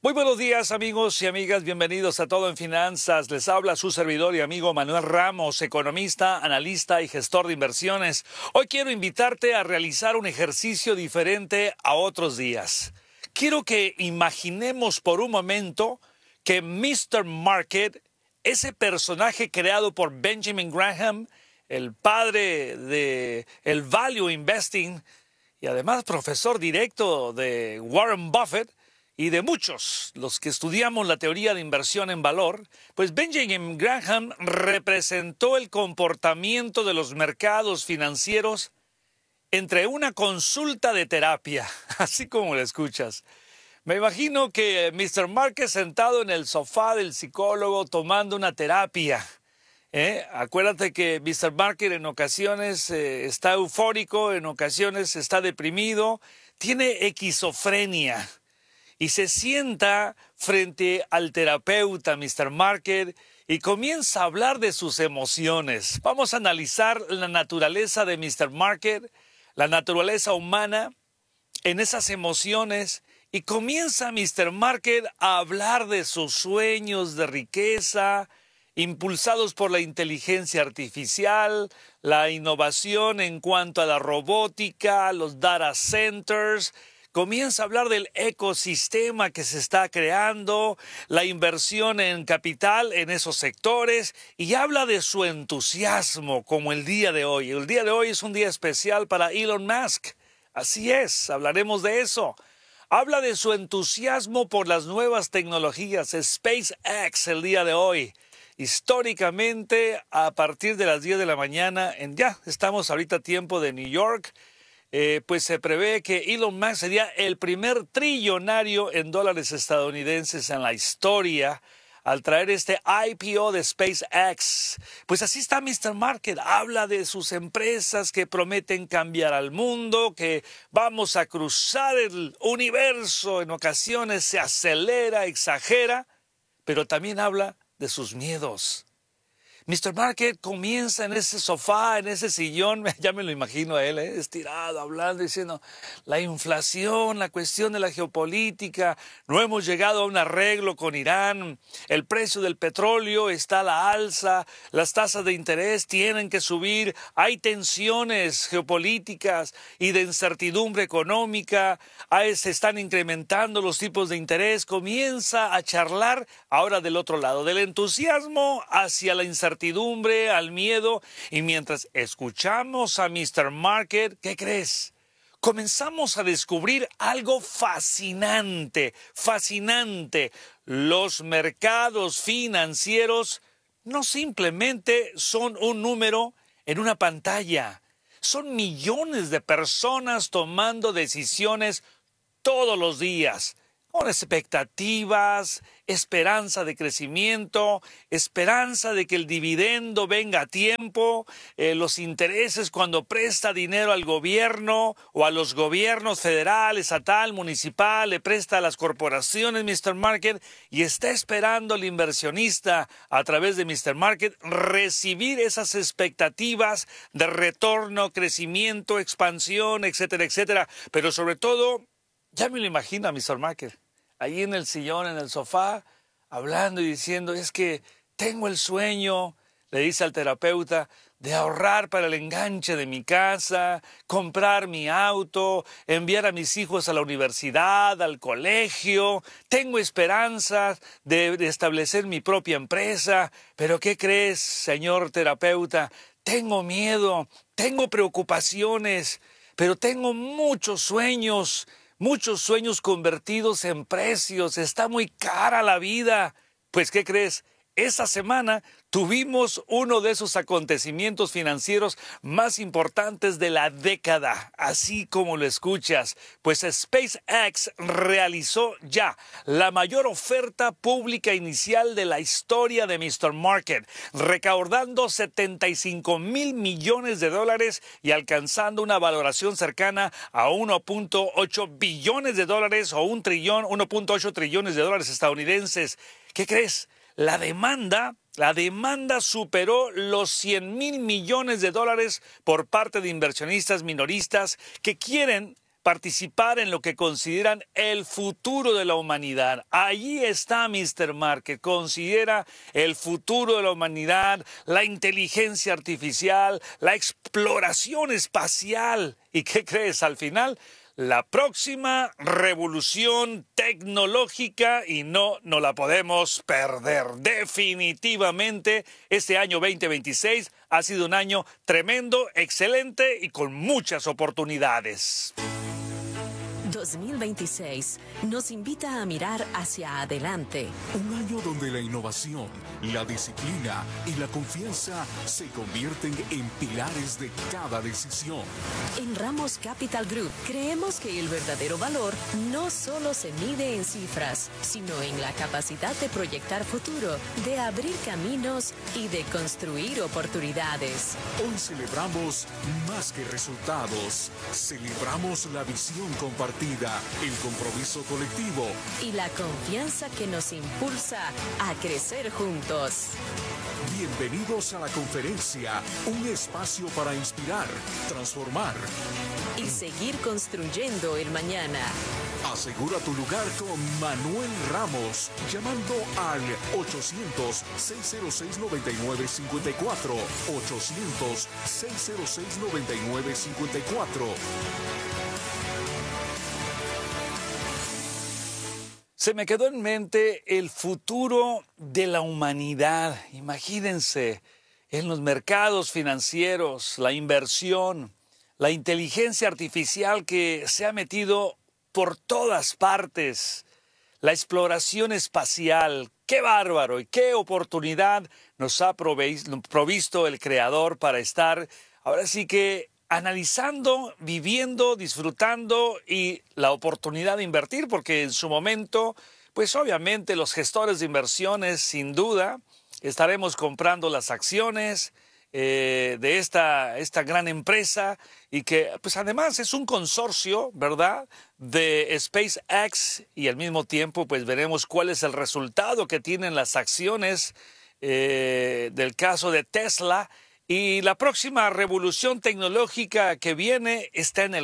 Muy buenos días, amigos y amigas. Bienvenidos a Todo en Finanzas. Les habla su servidor y amigo Manuel Ramos, economista, analista y gestor de inversiones. Hoy quiero invitarte a realizar un ejercicio diferente a otros días. Quiero que imaginemos por un momento que Mr. Market, ese personaje creado por Benjamin Graham, el padre del Value Investing y además profesor directo de Warren Buffett, y de muchos, los que estudiamos la teoría de inversión en valor, pues Benjamin Graham representó el comportamiento de los mercados financieros entre una consulta de terapia, así como lo escuchas. Me imagino que Mr. Market sentado en el sofá del psicólogo tomando una terapia. Acuérdate que Mr. Market en ocasiones está eufórico, en ocasiones está deprimido, tiene esquizofrenia. Y se sienta frente al terapeuta, Mr. Market, y comienza a hablar de sus emociones. Vamos a analizar la naturaleza de Mr. Market, la naturaleza humana en esas emociones, y comienza Mr. Market a hablar de sus sueños de riqueza, impulsados por la inteligencia artificial, la innovación en cuanto a la robótica, los data centers. Comienza a hablar del ecosistema que se está creando, la inversión en capital en esos sectores, y habla de su entusiasmo como el día de hoy. El día de hoy es un día especial para Elon Musk. Así es, hablaremos de eso. Habla de su entusiasmo por las nuevas tecnologías, SpaceX el día de hoy. Históricamente, a partir de las 10 de la mañana, ya estamos ahorita a tiempo de New York, pues se prevé que Elon Musk sería el primer trillonario en dólares estadounidenses en la historia al traer este IPO de SpaceX. Pues así está Mr. Market, habla de sus empresas que prometen cambiar al mundo, que vamos a cruzar el universo, en ocasiones se acelera, exagera, pero también habla de sus miedos. Mr. Market comienza en ese sofá, en ese sillón, ya me lo imagino a él, estirado, hablando, diciendo, la inflación, la cuestión de la geopolítica, no hemos llegado a un arreglo con Irán, el precio del petróleo está a la alza, las tasas de interés tienen que subir, hay tensiones geopolíticas y de incertidumbre económica, se están incrementando los tipos de interés, comienza a charlar ahora del otro lado, del entusiasmo hacia la incertidumbre, al miedo, y mientras escuchamos a Mr. Market, ¿qué crees? Comenzamos a descubrir algo fascinante, fascinante. Los mercados financieros no simplemente son un número en una pantalla, son millones de personas tomando decisiones todos los días, con expectativas, esperanza de crecimiento, esperanza de que el dividendo venga a tiempo, los intereses cuando presta dinero al gobierno o a los gobiernos federal, estatal, municipal, le presta a las corporaciones Mr. Market, y está esperando el inversionista a través de Mr. Market recibir esas expectativas de retorno, crecimiento, expansión, etcétera, etcétera. Pero sobre todo, ya me lo imagino a Mr. Market, ahí en el sillón, en el sofá, hablando y diciendo, es que tengo el sueño, le dice al terapeuta, de ahorrar para el enganche de mi casa, comprar mi auto, enviar a mis hijos a la universidad, al colegio. Tengo esperanzas de establecer mi propia empresa. Pero ¿qué crees, señor terapeuta? Tengo miedo, tengo preocupaciones, pero tengo muchos sueños convertidos en precios. Está muy cara la vida. Pues, ¿qué crees? Esta semana tuvimos uno de esos acontecimientos financieros más importantes de la década, así como lo escuchas. Pues SpaceX realizó ya la mayor oferta pública inicial de la historia de Mr. Market, recaudando $75,000 millones y alcanzando una valoración cercana a 1.8 billones de dólares o 1.8 trillones de dólares estadounidenses. ¿Qué crees? La demanda superó los $100,000 millones por parte de inversionistas minoristas que quieren participar en lo que consideran el futuro de la humanidad. Allí está Mr. Market, considera el futuro de la humanidad, la inteligencia artificial, la exploración espacial. ¿Y qué crees al final? La próxima revolución tecnológica y no la podemos perder. Definitivamente este año 2026 ha sido un año tremendo, excelente y con muchas oportunidades. 2026 nos invita a mirar hacia adelante. Un año donde la innovación, la disciplina y la confianza se convierten en pilares de cada decisión. En Ramos Capital Group creemos que el verdadero valor no solo se mide en cifras, sino en la capacidad de proyectar futuro, de abrir caminos y de construir oportunidades. Hoy celebramos más que resultados. Celebramos la visión compartida, el compromiso colectivo y la confianza que nos impulsa a crecer juntos. Bienvenidos a la conferencia, un espacio para inspirar, transformar y seguir construyendo el mañana. Asegura tu lugar con Manuel Ramos, llamando al 800-606-9954, 800-606-9954. Se me quedó en mente el futuro de la humanidad. Imagínense, en los mercados financieros, la inversión, la inteligencia artificial que se ha metido por todas partes, la exploración espacial. ¡Qué bárbaro! Y qué oportunidad nos ha provisto el Creador para estar, ahora sí que, analizando, viviendo, disfrutando y la oportunidad de invertir, porque en su momento, pues obviamente los gestores de inversiones, sin duda, estaremos comprando las acciones de esta gran empresa y que pues además es un consorcio, ¿verdad?, de SpaceX y al mismo tiempo pues veremos cuál es el resultado que tienen las acciones del caso de Tesla. Y la próxima revolución tecnológica que viene está en el